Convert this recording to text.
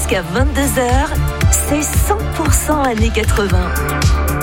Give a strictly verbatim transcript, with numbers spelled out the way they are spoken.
jusqu'à vingt-deux heures, c'est cent pour cent années quatre-vingts.